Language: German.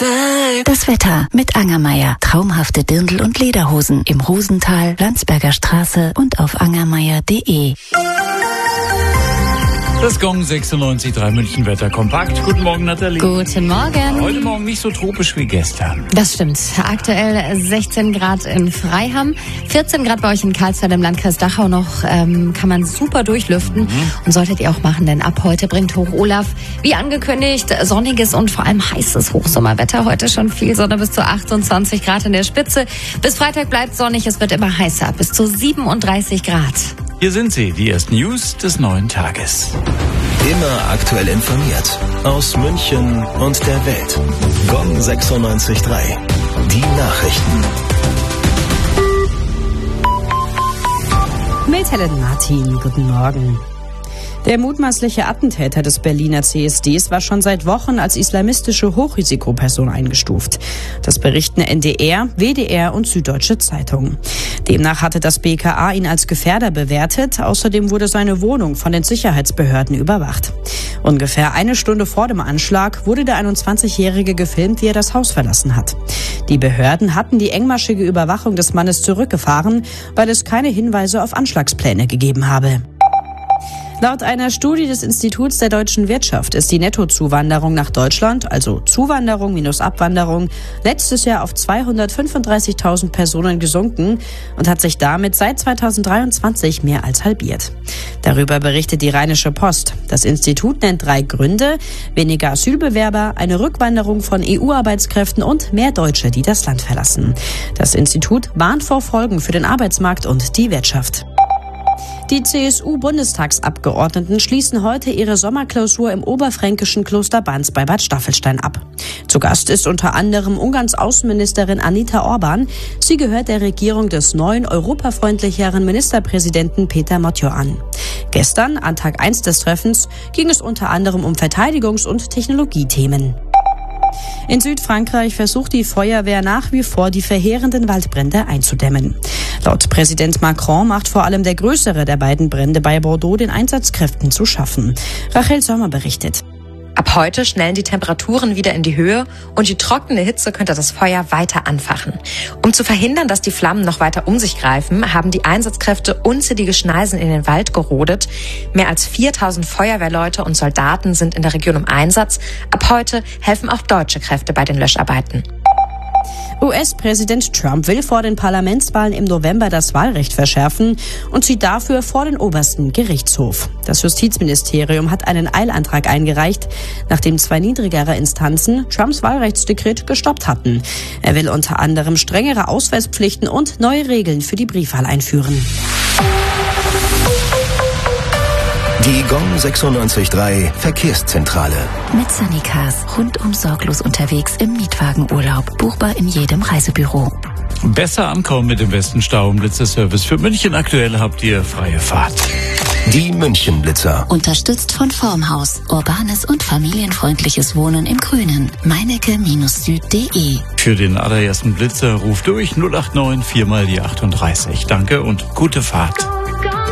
Das Wetter mit Angermeier. Traumhafte Dirndl- und Lederhosen im Rosental, Landsberger Straße und auf angermeier.de. Das Gong 96.3 München Wetter kompakt. Guten Morgen, Nathalie. Guten Morgen. Heute Morgen nicht so tropisch wie gestern. Das stimmt. Aktuell 16 Grad in Freiham, 14 Grad bei euch in Karlsfeld im Landkreis Dachau noch. Kann man super durchlüften und solltet ihr auch machen, denn ab heute bringt Hoch Olaf, wie angekündigt, sonniges und vor allem heißes Hochsommerwetter. Heute schon viel Sonne, bis zu 28 Grad in der Spitze. Bis Freitag bleibt sonnig, es wird immer heißer, bis zu 37 Grad. Hier sind sie, die ersten News des neuen Tages. Immer aktuell informiert. Aus München und der Welt. Gong 96.3. Die Nachrichten. Mit Helen Martin. Guten Morgen. Der mutmaßliche Attentäter des Berliner CSDs war schon seit Wochen als islamistische Hochrisikoperson eingestuft. Das berichten NDR, WDR und Süddeutsche Zeitung. Demnach hatte das BKA ihn als Gefährder bewertet. Außerdem wurde seine Wohnung von den Sicherheitsbehörden überwacht. Ungefähr eine Stunde vor dem Anschlag wurde der 21-Jährige gefilmt, wie er das Haus verlassen hat. Die Behörden hatten die engmaschige Überwachung des Mannes zurückgefahren, weil es keine Hinweise auf Anschlagspläne gegeben habe. Laut einer Studie des Instituts der deutschen Wirtschaft ist die Nettozuwanderung nach Deutschland, also Zuwanderung minus Abwanderung, letztes Jahr auf 235.000 Personen gesunken und hat sich damit seit 2023 mehr als halbiert. Darüber berichtet die Rheinische Post. Das Institut nennt 3 Gründe: weniger Asylbewerber, eine Rückwanderung von EU-Arbeitskräften und mehr Deutsche, die das Land verlassen. Das Institut warnt vor Folgen für den Arbeitsmarkt und die Wirtschaft. Die CSU-Bundestagsabgeordneten schließen heute ihre Sommerklausur im oberfränkischen Kloster Banz bei Bad Staffelstein ab. Zu Gast ist unter anderem Ungarns Außenministerin Anita Orban. Sie gehört der Regierung des neuen, europafreundlicheren Ministerpräsidenten Peter Motjo an. Gestern, an Tag 1 des Treffens, ging es unter anderem um Verteidigungs- und Technologiethemen. In Südfrankreich versucht die Feuerwehr nach wie vor, die verheerenden Waldbrände einzudämmen. Laut Präsident Macron macht vor allem der größere der beiden Brände bei Bordeaux den Einsatzkräften zu schaffen. Rachel Sommer berichtet. Ab heute schnellen die Temperaturen wieder in die Höhe und die trockene Hitze könnte das Feuer weiter anfachen. Um zu verhindern, dass die Flammen noch weiter um sich greifen, haben die Einsatzkräfte unzählige Schneisen in den Wald gerodet. Mehr als 4.000 Feuerwehrleute und Soldaten sind in der Region im Einsatz. Ab heute helfen auch deutsche Kräfte bei den Löscharbeiten. US-Präsident Trump will vor den Parlamentswahlen im November das Wahlrecht verschärfen und zieht dafür vor den obersten Gerichtshof. Das Justizministerium hat einen Eilantrag eingereicht, nachdem 2 niedrigere Instanzen Trumps Wahlrechtsdekret gestoppt hatten. Er will unter anderem strengere Ausweispflichten und neue Regeln für die Briefwahl einführen. Die Gong 96.3 Verkehrszentrale. Mit Sunnycars. Rundum sorglos unterwegs im Mietwagenurlaub. Buchbar in jedem Reisebüro. Besser ankommen mit dem besten Stau- und Blitzerservice. Für München aktuell habt ihr freie Fahrt. Die München-Blitzer. Unterstützt von Formhaus. Urbanes und familienfreundliches Wohnen im Grünen. Meinecke-süd.de. Für den allerersten Blitzer ruft durch 089 4 mal die 38. Danke und gute Fahrt.